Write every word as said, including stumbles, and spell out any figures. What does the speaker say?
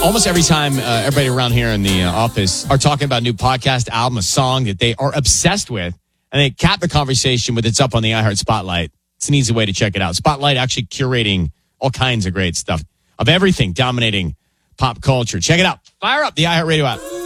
Almost every time uh, everybody around here in the uh, office are talking about a new podcast, album, a song that they are obsessed with, and they cap the conversation with it's up on the iHeart Spotlight. It's an easy way to check it out. Spotlight actually curating all kinds of great stuff of everything dominating pop culture. Check it out. Fire up the iHeartRadio app.